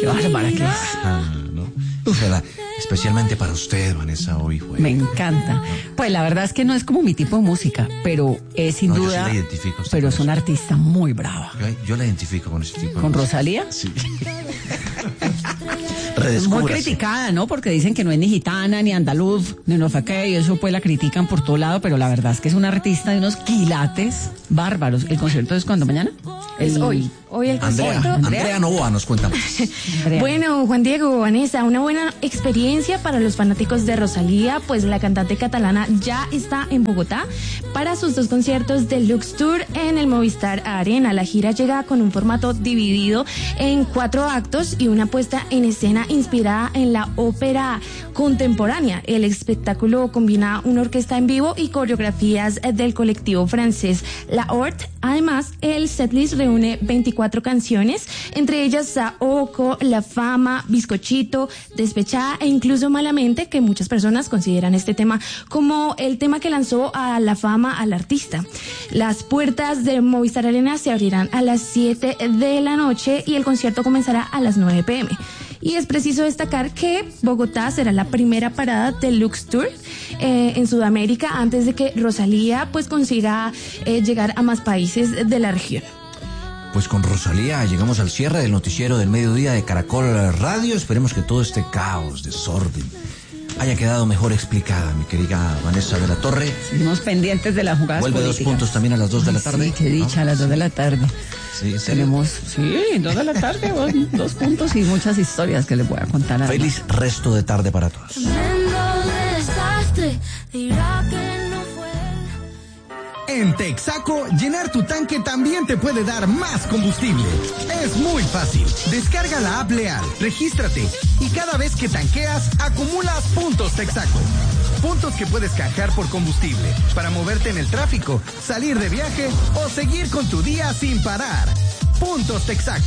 bárbara que es. ¿No? Especialmente para usted, Vanessa, hoy fue. Me encanta. Pues la verdad es que no es como mi tipo de música, pero es sin duda. Yo sí la identifico. Pero es una artista muy brava. Yo la identifico con ese tipo de ¿Con música. Rosalía? Sí. Muy criticada, ¿no? Porque dicen que no es ni gitana, ni andaluz, ni no sé qué, y eso pues la critican por todo lado, pero la verdad es que es una artista de unos quilates bárbaros. ¿El concierto es cuándo? ¿Mañana? Es hoy el concierto. Andrea Novoa nos cuenta más. Bueno, Juan Diego, Vanessa, una buena experiencia para los fanáticos de Rosalía, pues la cantante catalana ya está en Bogotá para sus 2 conciertos Deluxe Tour en el Movistar Arena. La gira llega con un formato dividido en 4 actos y una puesta en escena inspirada en la ópera contemporánea. El espectáculo combina una orquesta en vivo y coreografías del colectivo francés La Horte. Además, el setlist reúne 24 canciones, entre ellas Saoko, La Fama, Bizcochito, Despechada e incluso Malamente, que muchas personas consideran este tema como el tema que lanzó a la fama al artista. Las puertas de Movistar Arena se abrirán a las 7 de la noche y el concierto comenzará a las 9 p.m. Y es preciso destacar que Bogotá será la primera parada del Deluxe Tour en Sudamérica antes de que Rosalía pues consiga llegar a más países de la región. Pues con Rosalía llegamos al cierre del noticiero del mediodía de Caracol Radio. Esperemos que todo este caos, desorden, haya quedado mejor explicada, mi querida Vanessa de la Torre. Seguimos pendientes de las jugadas Vuelve políticas. 2 puntos también a las 2 de la tarde. Sí, qué dicha, ¿no? A las 2 de la tarde. Sí, tenemos, 2 de la tarde, 2 puntos y muchas historias que les voy a contar. Feliz resto de tarde para todos. En Texaco, llenar tu tanque también te puede dar más combustible. Es muy fácil. Descarga la app Leal, regístrate y cada vez que tanqueas, acumulas puntos Texaco. Puntos que puedes canjear por combustible para moverte en el tráfico, salir de viaje o seguir con tu día sin parar. Puntos Texaco.